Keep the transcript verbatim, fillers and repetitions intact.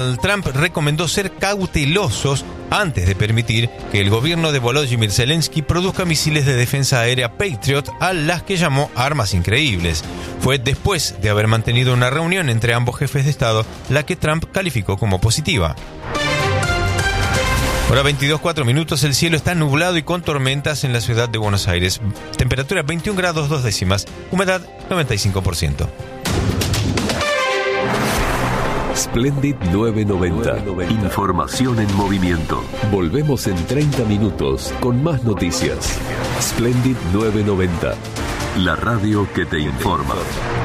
Trump recomendó ser cautelosos antes de permitir que el gobierno de Volodymyr Zelensky produzca misiles de defensa aérea Patriot, a las que llamó armas increíbles. Fue después de haber mantenido una reunión entre ambos jefes de Estado la que Trump calificó como positiva. Hora veintidós, cuatro minutos, el cielo está nublado y con tormentas en la ciudad de Buenos Aires. Temperatura veintiún grados dos décimas, humedad noventa y cinco por ciento. Splendid novecientos noventa. Información en movimiento. Volvemos en treinta minutos con más noticias. Splendid novecientos noventa. La radio que te informa.